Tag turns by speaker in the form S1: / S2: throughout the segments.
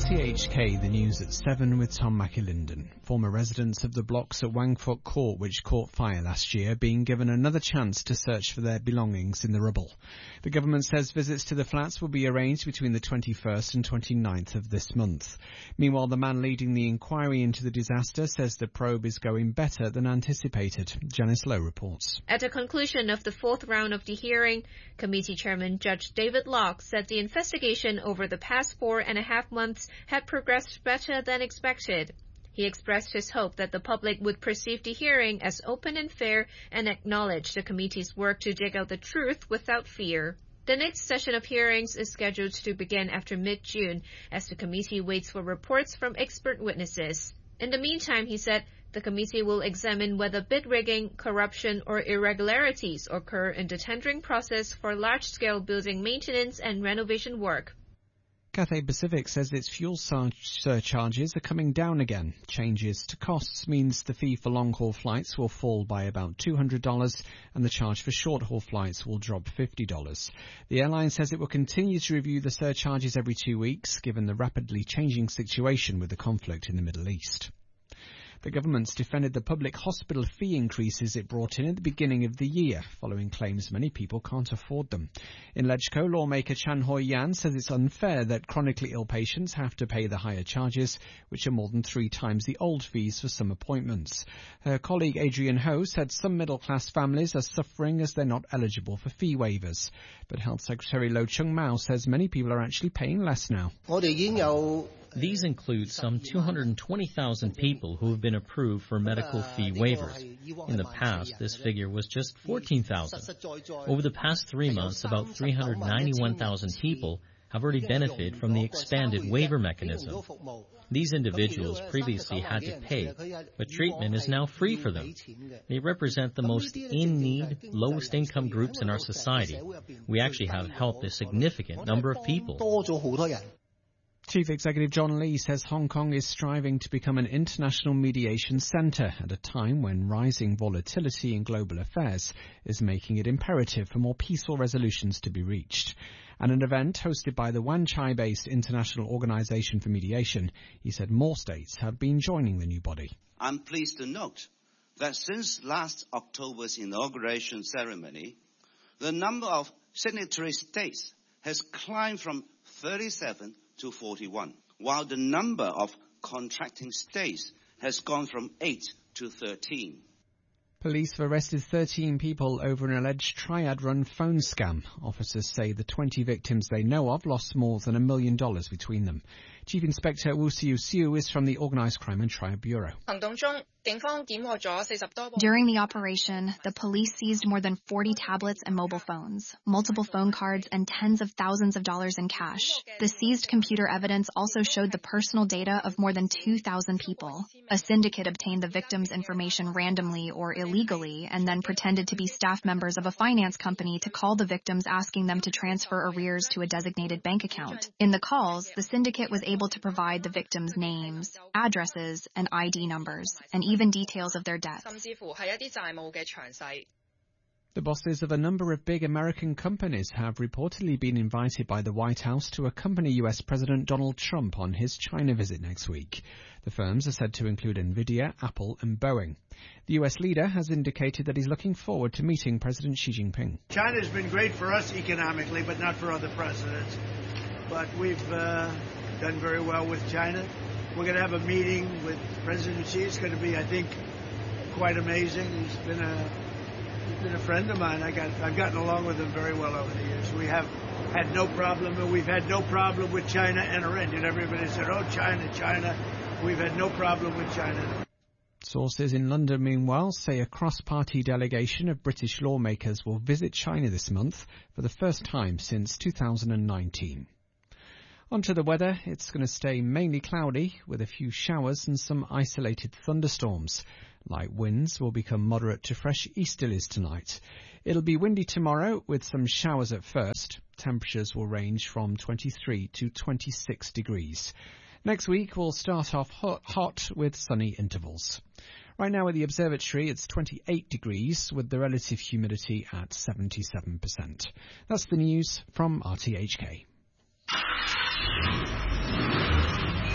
S1: RTHK, the news at 7 with Tom Mackie-Linden. Former residents of the blocks at Wangfuk Court, which caught fire last year, being given another chance to search for their belongings in the rubble. The government says visits to the flats will be arranged between the 21st and 29th of this month. Meanwhile, the man leading the inquiry into the disaster says the probe is going better than anticipated. Janice Lowe reports.
S2: At the conclusion of the fourth round of the hearing, Committee Chairman Judge David Locke said the investigation over the past 4.5 months had progressed better than expected. He expressed his hope that the public would perceive the hearing as open and fair and acknowledge the committee's work to dig out the truth without fear. The next session of hearings is scheduled to begin after mid-June as the committee waits for reports from expert witnesses. In the meantime, he said, the committee will examine whether bid rigging, corruption, or irregularities occur in the tendering process for large-scale building maintenance and renovation work.
S1: Cathay Pacific says its fuel surcharges are coming down again. Changes to costs means the fee for long-haul flights will fall by about $200 and the charge for short-haul flights will drop $50. The airline says it will continue to review the surcharges every 2 weeks, given the rapidly changing situation with the conflict in the Middle East. The government's defended the public hospital fee increases it brought in at the beginning of the year, following claims many people can't afford them. In LegCo, lawmaker Chan Hoi-yan says it's unfair that chronically ill patients have to pay the higher charges, which are more than 3 times the old fees for some appointments. Her colleague Adrian Ho said some middle-class families are suffering as they're not eligible for fee waivers. But Health Secretary Lo Chung-Mao says many people are actually paying less now.
S3: These include some 220,000 people who have been approved for medical fee waivers. In the past, this figure was just 14,000. Over the past 3 months, about 391,000 people have already benefited from the expanded waiver mechanism. These individuals previously had to pay, but treatment is now free for them. They represent the most in-need, lowest income groups in our society. We actually have helped a significant number of people.
S1: Chief Executive John Lee says Hong Kong is striving to become an international mediation centre at a time when rising volatility in global affairs is making it imperative for more peaceful resolutions to be reached. At an event hosted by the Wan Chai-based International Organisation for Mediation, he said more states have been joining the new body.
S4: I'm pleased to note that since last October's inauguration ceremony, the number of signatory states has climbed from 37 to 41, while the number of contracting states has gone from 8 to 13.
S1: Police have arrested 13 people over an alleged triad-run phone scam. Officers say the 20 victims they know of lost more than $1 million between them. Chief Inspector Wu Siu is from the Organised Crime and Triad Bureau.
S5: During the operation, the police seized more than 40 tablets and mobile phones, multiple phone cards, and tens of thousands of dollars in cash. The seized computer evidence also showed the personal data of more than 2,000 people. A syndicate obtained the victims' information randomly or illegally and then pretended to be staff members of a finance company to call the victims asking them to transfer arrears to a designated bank account. In the calls, the syndicate was able to provide the victims' names, addresses, and ID numbers, and even details of their deaths.
S1: The bosses of a number of big American companies have reportedly been invited by the White House to accompany US President Donald Trump on his China visit next week. The firms are said to include Nvidia, Apple and Boeing. The US leader has indicated that he's looking forward to meeting President Xi Jinping.
S6: China's been great for us economically, but not for other presidents. But we've done very well with China. We're going to have a meeting with President Xi. It's going to be, I think, quite amazing. He's been a friend of mine. I've gotten along with him very well over the years. We have had no problem, and we've had no problem with China entering. And everybody said, oh, China, China. We've had no problem with China.
S1: Sources in London, meanwhile, say a cross-party delegation of British lawmakers will visit China this month for the first time since 2019. Onto the weather, it's going to stay mainly cloudy with a few showers and some isolated thunderstorms. Light winds will become moderate to fresh easterlies tonight. It'll be windy tomorrow with some showers at first. Temperatures will range from 23 to 26 degrees. Next week will start off hot with sunny intervals. Right now at the observatory it's 28 degrees with the relative humidity at 77%. That's the news from RTHK.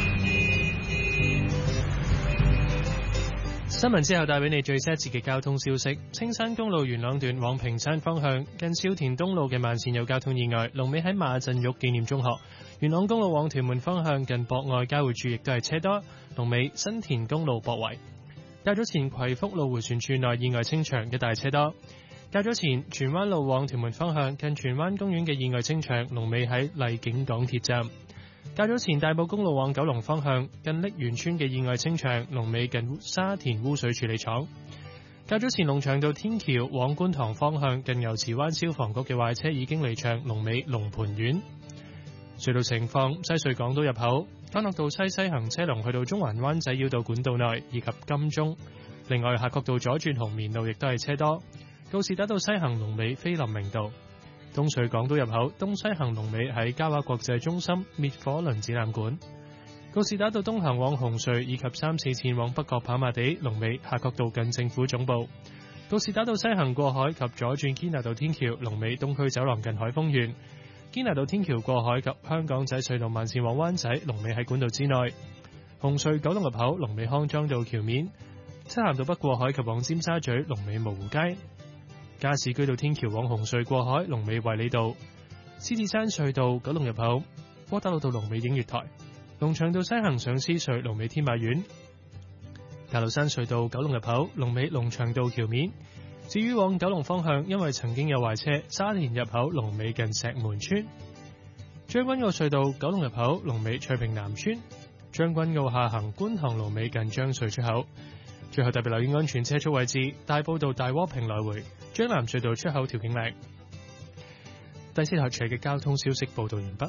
S7: 新聞之後帶俾你最新一節嘅交通消息。青山公路元朗段往屏山方向近少田東路嘅慢線有交通意外，龍尾喺馬振玉紀念中學。元朗公路往屯門方向近博愛交匯處亦都係車多，龍尾新田公路博圍。較早前葵福路迴旋處內意外清場，一帶車多。較早前荃灣路往屯門方向近荃灣公園嘅意外清場，龍尾喺荔景港鐵站。較早前大埔公路往九龍方向近瀝源村嘅意外清場，龍尾近沙田污水處理廠。較早前龍翔道天橋往觀塘方向近牛池灣消防局嘅壞車已經離場，龍尾龍蟠苑。隧道情況：西隧港島入口干諾道西行車龍去到中環灣仔繞道管道內以及金鐘。另外夏慤道左轉紅棉路亦都係車多。告士打道西行龍尾菲林明道。東隧港島入口東西行龍尾喺嘉華國際中心滅火輪展覽館。告士打道東行往紅隧以及三四線往北角跑馬地龍尾夏慤道近政府總部。告士打道西行過海及左轉堅拿道天橋龍尾東區走廊近海峰園。堅拿道天橋過海及香港仔隧道慢線往灣仔龍尾喺管道之內。紅隧九龍入口龍尾康莊道橋面。漆咸道北過海及往尖沙咀龍尾蕪湖街。加士居道天橋往紅隧過海龍尾衛理道。獅子山隧道九龍入口窩打老道龍尾映月台。龍翔道西行上獅隧龍尾天馬苑。大老山隧道九龍入口龍尾龍翔道橋面。至於往九龍方向，因為曾經有壞車，沙田入口龍尾近石門村。將軍澳隧道九龍入口龍尾翠屏南村。將軍澳下行觀塘龍尾近將隧出口。最後特別留意安全車速位置，大埔道大窩坪來回，將南隧道出口調景嶺。第四台除嘅交通消息報道完畢。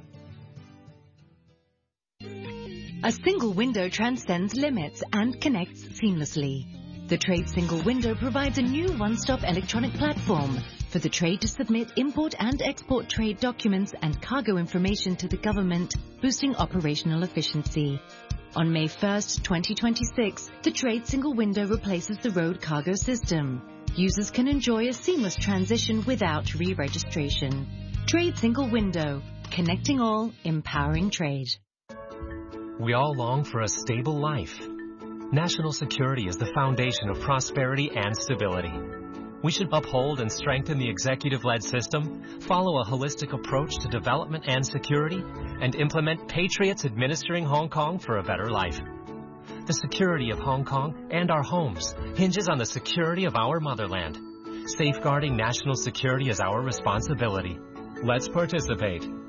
S8: A single window transcends limits and connects seamlessly. The Trade Single Window provides a new one-stop electronic platform for the trade to submit import and export trade documents and cargo information to the government, boosting operational efficiency. On May 1st, 2026, the Trade Single Window replaces the road cargo system. Users can enjoy a seamless transition without re-registration. Trade Single Window, connecting all, empowering trade.
S9: We all long for a stable life. National security is the foundation of prosperity and stability. We should uphold and strengthen the executive-led system, follow a holistic approach to development and security, and implement patriots administering Hong Kong for a better life. The security of Hong Kong and our homes hinges on the security of our motherland. Safeguarding national security is our responsibility. Let's participate.